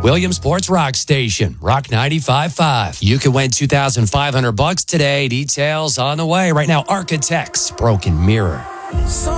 Williamsport's Rock Station, Rock 95.5. You can win $2,500 today. Details on the way. Right now, Architects, Broken Mirror.